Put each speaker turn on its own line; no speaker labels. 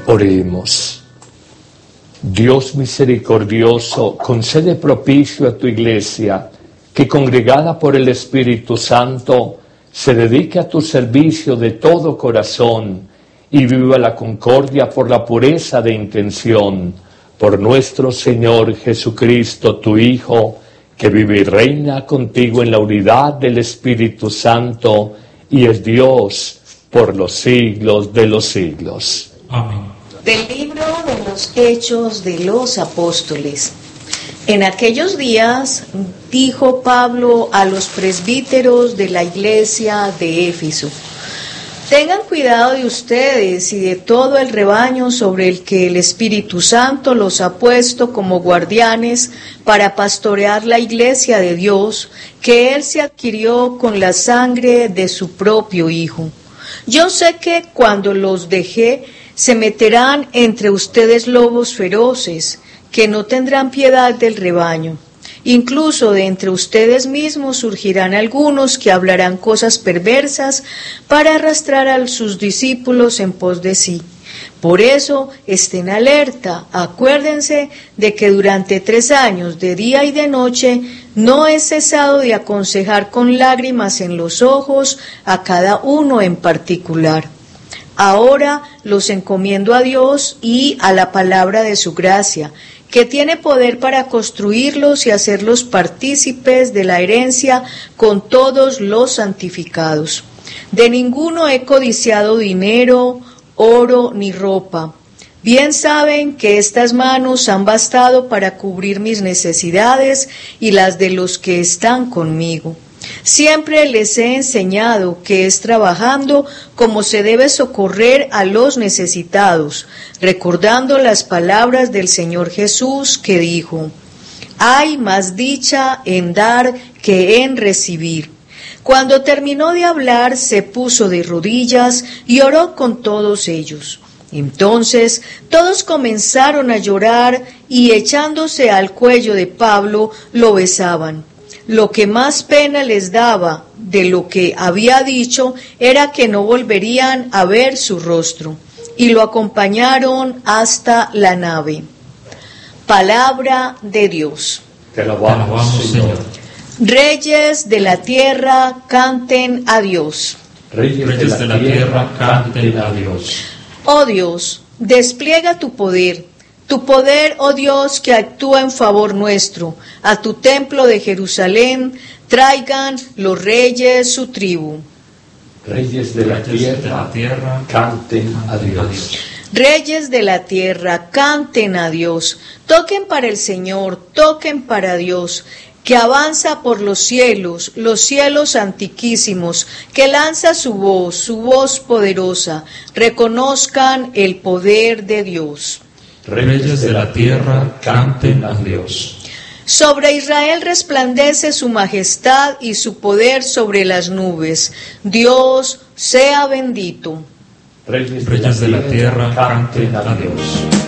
Oremos. Dios misericordioso, concede propicio a tu Iglesia, que congregada por el Espíritu Santo, se dedique a tu servicio de todo corazón y viva la concordia por la pureza de intención, por nuestro Señor Jesucristo, tu Hijo, que vive y reina contigo en la unidad del Espíritu Santo y es Dios por los siglos de los siglos.
Amén.
Del libro de los Hechos de los Apóstoles. En aquellos días dijo Pablo a los presbíteros de la iglesia de Éfeso: tengan cuidado de ustedes y de todo el rebaño sobre el que el Espíritu Santo los ha puesto como guardianes para pastorear la iglesia de Dios, que Él se adquirió con la sangre de su propio Hijo. Yo sé que cuando los dejé, se meterán entre ustedes lobos feroces, que no tendrán piedad del rebaño. Incluso de entre ustedes mismos surgirán algunos que hablarán cosas perversas para arrastrar a sus discípulos en pos de sí. Por eso, estén alerta, acuérdense de que durante 3 años, de día y de noche, no he cesado de aconsejar con lágrimas en los ojos a cada uno en particular. Ahora los encomiendo a Dios y a la palabra de su gracia, que tiene poder para construirlos y hacerlos partícipes de la herencia con todos los santificados. De ninguno he codiciado dinero, oro ni ropa. Bien saben que estas manos han bastado para cubrir mis necesidades y las de los que están conmigo. Siempre les he enseñado que es trabajando como se debe socorrer a los necesitados, recordando las palabras del Señor Jesús que dijo: hay más dicha en dar que en recibir. Cuando terminó de hablar, se puso de rodillas y oró con todos ellos. Entonces todos comenzaron a llorar y echándose al cuello de Pablo lo besaban. Lo que más pena les daba de lo que había dicho era que no volverían a ver su rostro, y lo acompañaron hasta la nave. Palabra de Dios.
Te alabamos, Señor.
Reyes de la tierra, canten a Dios.
Reyes de la tierra, canten a Dios.
Oh Dios, despliega tu poder, oh Dios, que actúa en favor nuestro. A tu templo de Jerusalén traigan los reyes su tribu.
Reyes de la tierra, canten a Dios.
Reyes de la tierra, canten a Dios. Toquen para el Señor, toquen para Dios, que avanza por los cielos antiquísimos, que lanza su voz poderosa. Reconozcan el poder de Dios.
Reyes de la tierra, canten a Dios.
Sobre Israel resplandece su majestad y su poder sobre las nubes. Dios sea bendito.
Reyes
de la tierra, canten a Dios.